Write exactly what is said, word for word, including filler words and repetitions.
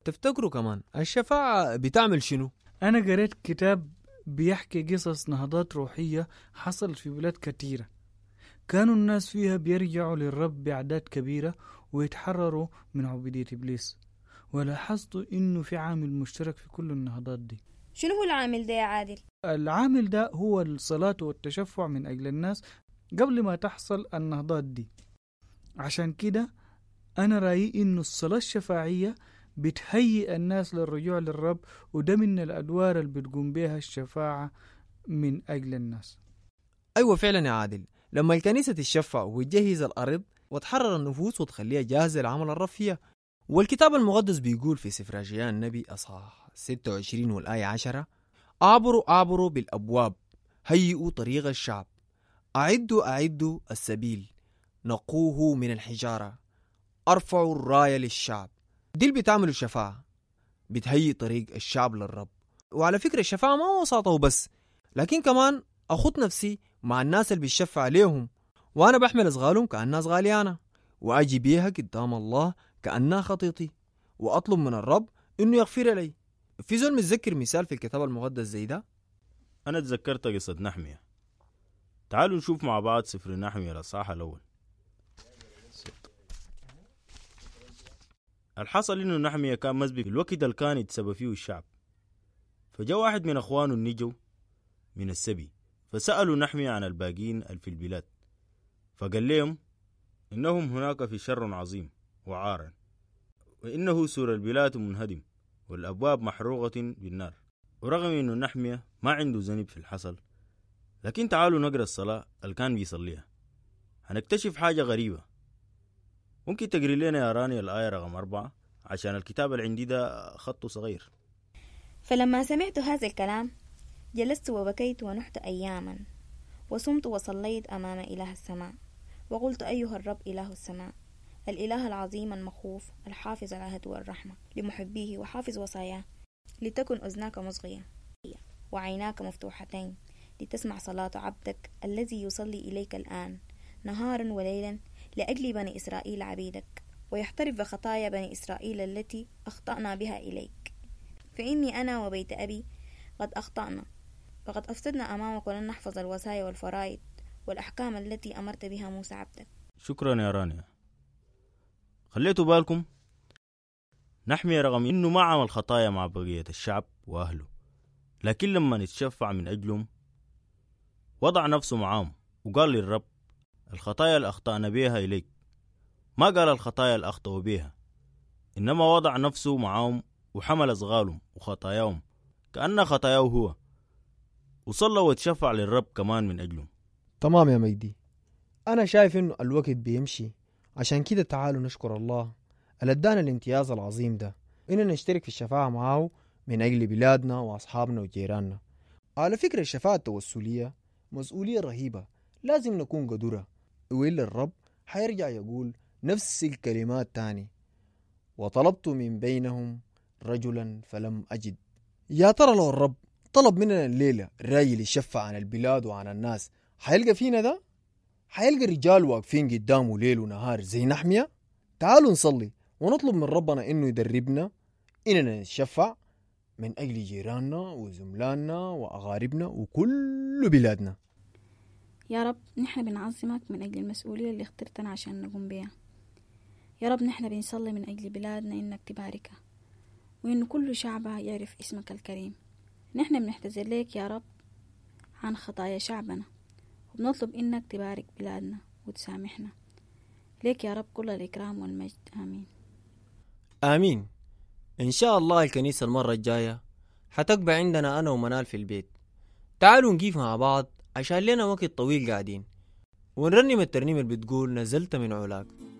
تفتكروا كمان الشفاعة بتعمل شنو؟ أنا قريت كتاب بيحكي قصص نهضات روحية حصلت في بلاد كتيرة، كانوا الناس فيها بيرجعوا للرب بأعداد كبيرة ويتحرروا من عبودية إبليس. ولاحظت إنه في عامل مشترك في كل النهضات دي. شنو هو العامل ده يا عادل؟ العامل ده هو الصلاة والتشفع من أجل الناس قبل ما تحصل النهضات دي. عشان كده أنا رأيي إنه الصلاة الشفاعية بتهيئ الناس للرجوع للرب، وده من الأدوار اللي بتقوم بها الشفاعة من أجل الناس. أيوة فعلا يا عادل، لما الكنيسة تشفع وتجهز الأرض وتحرر النفوس وتخليها جاهزة لعمل الرب فيها. والكتاب المقدس بيقول في سفر أشعياء النبي أصحاح ستة وعشرين والآية عشرة: أعبروا أعبروا بالأبواب، هيئوا طريق الشعب، أعدوا أعدوا السبيل، نقوه من الحجارة، أرفعوا الراية للشعب. دي اللي بتعملوا الشفاعة، بتهيئ طريق الشعب للرب. وعلى فكرة الشفاعة ما هو وساطة وبس، لكن كمان أخذ نفسي مع الناس اللي بيشفع عليهم، وأنا بحمل أصغالهم كأنها أصغالي أنا، وأجي بيها قدام الله كأنها خطيتي، وأطلب من الرب إنه يغفر لي. في زول متذكر مثال في الكتاب المقدس زي ده؟ أنا تذكرت قصة نحمية. تعالوا نشوف مع بعض سفر نحمية الأصحاح الأول. الحصل إنه نحمية كان مسبي في الوقت اللي كان يتسبى فيه الشعب، فجاء واحد من أخوانه النجو من السبي فسألوا نحمية عن الباقين في البلاد، فقال لهم إنهم هناك في شر عظيم وعار، وإنه سور البلاد منهدم والأبواب محروقة بالنار. ورغم إنه نحمية ما عنده ذنب في الحصل، لكن تعالوا نقرأ الصلاة اللي كان بيصليها، هنكتشف حاجة غريبة. ممكن تقري لنا يا راني الآية رقم أربعة، عشان الكتاب اللي عندي ده خطه صغير. فلما سمعت هذا الكلام جلست وبكيت ونحت أياما، وصمت وصليت أمام إله السماء، وقلت: أيها الرب إله السماء، الإله العظيم المخوف، الحافظ العهد والرحمة لمحبيه وحافظ وصاياه، لتكن أذناك مصغية وعيناك مفتوحتين لتسمع صلاة عبدك الذي يصلي إليك الآن نهارا وليلا لأجل بني إسرائيل عبيدك، ويحترف بخطايا بني إسرائيل التي أخطأنا بها إليك. فإني أنا وبيت أبي قد أخطأنا، وقد أفسدنا أمامك، ولن نحفظ الوصايا والفرائض والأحكام التي أمرت بها موسى عبدك. شكرا يا رانيا. خليتوا بالكم نحمية رغم إنه ما عمل خطايا مع بقية الشعب وأهله، لكن لما نتشفع من أجلهم وضع نفسه معهم وقال للرب: الخطايا اللي أخطأنا بيها إليك. ما قال الخطايا اللي أخطأوا بيها، إنما وضع نفسه معهم وحمل أصغالهم وخطاياهم كأن خطاياه هو، وصلى وتشفع للرب كمان من أجلهم. تمام يا مجدي، أنا شايف إنه الوقت بيمشي، عشان كده تعالوا نشكر الله اللي ادانا الامتياز العظيم ده إننا نشترك في الشفاعة معه من أجل بلادنا وأصحابنا وجيراننا. على فكرة الشفاعة التوسلية مسؤولية رهيبة، لازم نكون قدرة، وإلا الرب حيرجع يقول نفس الكلمات تاني: وطلبت من بينهم رجلا فلم أجد. يا ترى لو الرب طلب مننا الليلة الراجل يشفع عن البلاد وعن الناس، حيلقى فينا ده؟ حيلقى رجال واقفين قدامه ليل ونهار زي نحمية؟ تعالوا نصلي ونطلب من ربنا إنه يدربنا إننا نتشفع من أجل جيراننا وزملاننا وأغاربنا وكل بلادنا. يا رب نحن بنعظمك من أجل المسؤولية اللي اخترتنا عشان نقوم بها. يا رب نحن بنصلي من أجل بلادنا إنك تباركها، وإن كل شعبها يعرف اسمك الكريم. نحن بنحتذر لك يا رب عن خطايا شعبنا، وبنطلب إنك تبارك بلادنا وتسامحنا. ليك يا رب كل الإكرام والمجد، آمين. آمين. إن شاء الله الكنيسة المرة الجاية حتقبع عندنا أنا ومنال في البيت. تعالوا نقيف مع بعض عشان لنا وقت طويل قاعدين ونرنم الترنيمة اللي بتقول: نزلت من علاك.